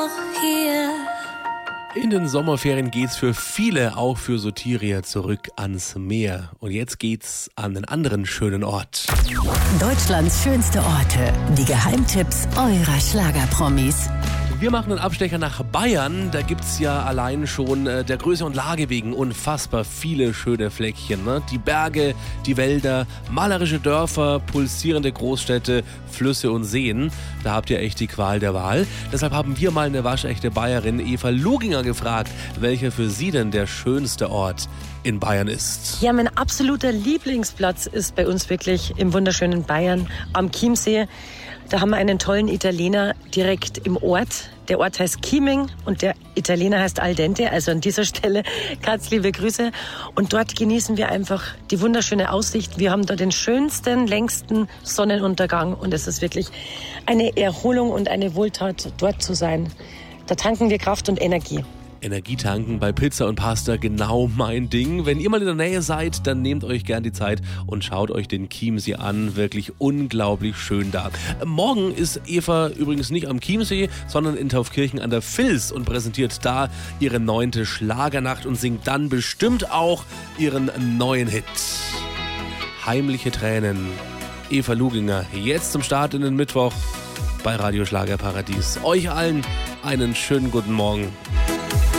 In den Sommerferien geht's für viele, auch für Sotirier, zurück ans Meer. Und jetzt geht's an einen anderen schönen Ort. Deutschlands schönste Orte. Die Geheimtipps eurer Schlagerpromis. Wir machen einen Abstecher nach Bayern. Da gibt's ja allein schon der Größe und Lage wegen unfassbar viele schöne Fleckchen. Ne? Die Berge, die Wälder, malerische Dörfer, pulsierende Großstädte, Flüsse und Seen. Da habt ihr echt die Qual der Wahl. Deshalb haben wir mal eine waschechte Bayerin, Eva Luginger, gefragt, welcher für sie denn der schönste Ort in Bayern ist. Ja, mein absoluter Lieblingsplatz ist bei uns wirklich im wunderschönen Bayern am Chiemsee. Da haben wir einen tollen Italiener direkt im Ort. Der Ort heißt Chieming und der Italiener heißt Al Dente. Also an dieser Stelle ganz liebe Grüße. Und dort genießen wir einfach die wunderschöne Aussicht. Wir haben da den schönsten, längsten Sonnenuntergang. Und es ist wirklich eine Erholung und eine Wohltat, dort zu sein. Da tanken wir Kraft und Energie. Energietanken bei Pizza und Pasta, genau mein Ding. Wenn ihr mal in der Nähe seid, dann nehmt euch gern die Zeit und schaut euch den Chiemsee an. Wirklich unglaublich schön da. Morgen ist Eva übrigens nicht am Chiemsee, sondern in Taufkirchen an der Vils und präsentiert da ihre 9. Schlagernacht und singt dann bestimmt auch ihren neuen Hit. Heimliche Tränen. Eva Luginger, jetzt zum Start in den Mittwoch bei Radio Schlagerparadies. Euch allen einen schönen guten Morgen.